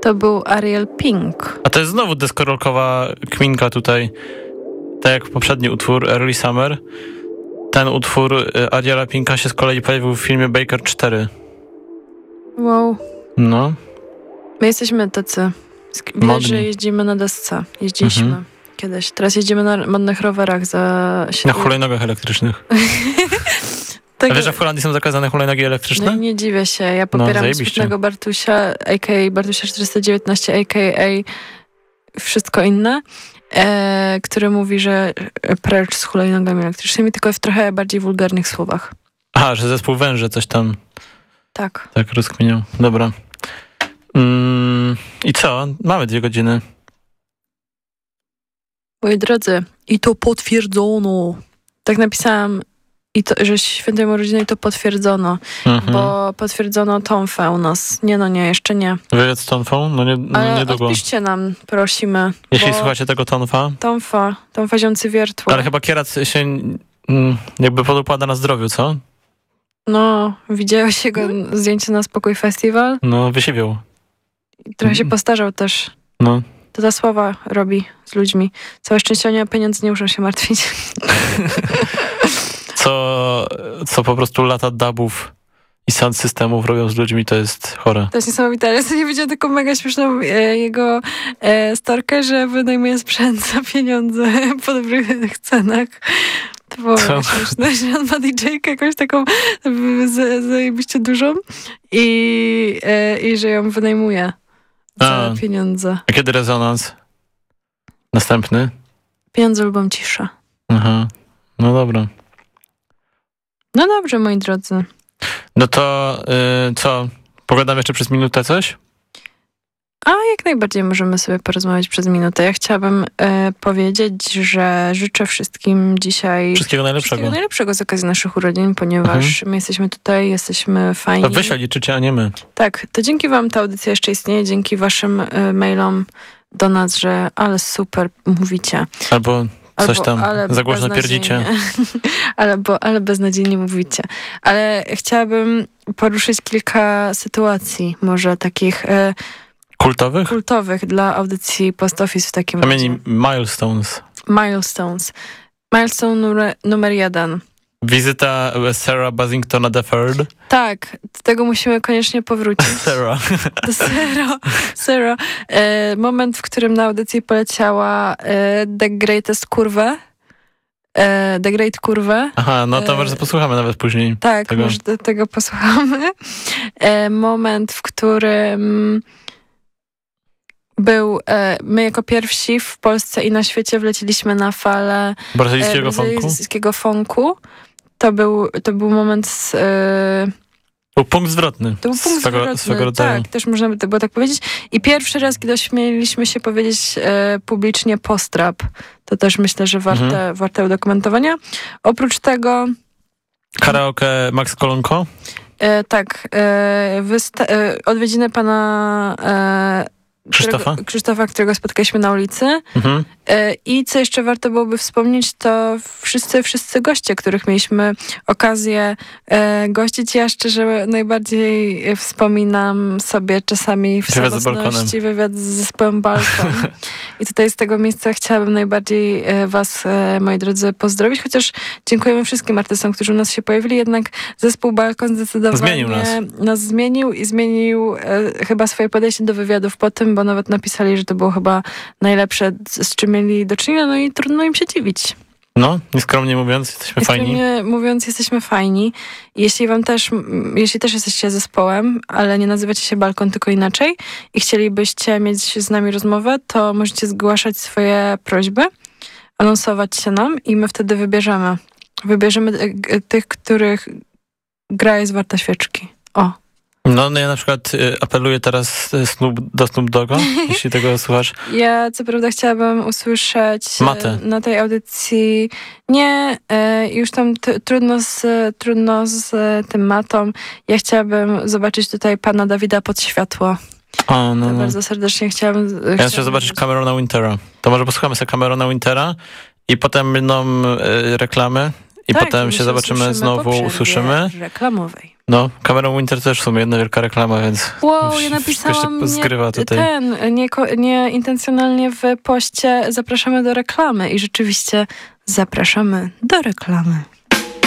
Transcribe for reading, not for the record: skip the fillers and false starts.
To był Ariel Pink. A to jest znowu deskorolkowa kminka tutaj. Tak jak poprzedni utwór Early Summer. Ten utwór Ariela Pinka się z kolei pojawił w filmie Baker 4. Wow. No. My jesteśmy tacy. Widać, że jeździmy na desce. Jeździliśmy kiedyś. Teraz jeździmy na modnych rowerach Na hulajnogach elektrycznych. A wiesz, że w Holandii są zakazane hulajnogi elektryczne? No nie dziwię się. Ja popieram smutnego Bartusia, a.k.a. Bartusia 419, a.k.a. wszystko inne, który mówi, że precz z hulajnogami elektrycznymi, tylko w trochę bardziej wulgarnych słowach. Aha, że zespół Węże coś tam tak rozkminiał. Dobra. I co? Mamy 2 godziny. Moi drodzy, i to potwierdzono. Tak napisałam, że świętujemy urodziny i to potwierdzono, bo potwierdzono Tomfę u nas. Nie, jeszcze nie. Wywiad z Tonfą? No niedługo. Odpiszcie nam, prosimy. Jeśli słuchacie tego Tonfa. Tomfa ziący wiertło. Ale chyba Kierac się jakby podukłada na zdrowiu, co? No, widziałeś jego zdjęcie na Spokój Festiwal? No, wysiwiał. Trochę się postarzał też. No. To ta sława robi z ludźmi. Całe szczęście oni o pieniądze nie muszą się martwić. Co po prostu lata dubów i sound systemów robią z ludźmi, to jest chore. To jest niesamowite, ale ja sobie widziałam taką mega śmieszną jego storkę, że wynajmuje sprzęt za pieniądze po dobrych cenach. To było śmieszne, że on ma DJ-kę jakąś taką zajebiście dużą i że ją wynajmuje za pieniądze. A kiedy rezonans? Następny? Pieniądze lubią ciszę. Aha, no dobra. No dobrze, moi drodzy. No to co? Pogadam jeszcze przez minutę coś? A jak najbardziej możemy sobie porozmawiać przez minutę. Ja chciałabym powiedzieć, że życzę wszystkim dzisiaj wszystkiego najlepszego z okazji naszych urodzin, ponieważ my jesteśmy tutaj, jesteśmy fajni. A wy się liczycie, a nie my. Tak, to dzięki wam ta audycja jeszcze istnieje, dzięki waszym mailom do nas, że ale super mówicie. Albo coś tam, za głośno pierdzicie. ale beznadziejnie mówicie. Ale chciałabym poruszyć kilka sytuacji, może takich kultowych dla audycji Post Office w takim razie. Milestones. Milestone numer 1. Wizyta Sarah Basingtona III. Tak, do tego musimy koniecznie powrócić. Sarah. Moment, w którym na audycji poleciała The Greatest Kurwę. The Great Kurwę. Aha, no to może posłuchamy nawet później. Tak, może tego posłuchamy. Moment, w którym my jako pierwsi w Polsce i na świecie wleciliśmy na falę brazylijskiego funku. To był moment był punkt zwrotny. To był punkt zwrotny, rodzaju. Tak, też można by to było tak powiedzieć. I pierwszy raz, kiedy ośmieliliśmy się powiedzieć publicznie postrap, to też myślę, że warte udokumentowania. Oprócz tego... Karaoke Max Kolonko? Tak. Odwiedziny pana... Krzysztofa, którego spotkaliśmy na ulicy. I co jeszcze warto byłoby wspomnieć, to wszyscy goście, których mieliśmy okazję gościć. Ja szczerze najbardziej wspominam sobie czasami w samotności wywiad z zespołem Balkon. I tutaj z tego miejsca chciałabym najbardziej was, moi drodzy, pozdrowić, chociaż dziękujemy wszystkim artystom, którzy u nas się pojawili, jednak zespół Balkon zdecydowanie nas zmienił i zmienił chyba swoje podejście do wywiadów po tym, bo nawet napisali, że to było chyba najlepsze, z czym mieli do czynienia, no i trudno im się dziwić. No, nieskromnie mówiąc, jesteśmy fajni. Nieskromnie mówiąc, jesteśmy fajni. Jeśli też jesteście zespołem, ale nie nazywacie się Balkon, tylko inaczej i chcielibyście mieć z nami rozmowę, to możecie zgłaszać swoje prośby, anonsować się nam i my wtedy wybierzemy. Wybierzemy tych, których gra jest warta świeczki. O. No ja na przykład apeluję teraz do Snoop Dogga, jeśli tego słuchasz. Ja co prawda chciałabym usłyszeć Matę. Na tej audycji już tam trudno z tym Matą. Ja chciałabym zobaczyć tutaj pana Dawida pod światło. No. Bardzo serdecznie chciałabym chciałbym zobaczyć Camerona Wintera. To może posłuchamy sobie Camerona Wintera i potem będą reklamy i potem się zobaczymy znowu, usłyszymy. Reklamowej. No, Cameron Winter też w sumie jedna wielka reklama, więc Wow, ja napisałam zgrywa tutaj. intencjonalnie w poście zapraszamy do reklamy i rzeczywiście zapraszamy do reklamy.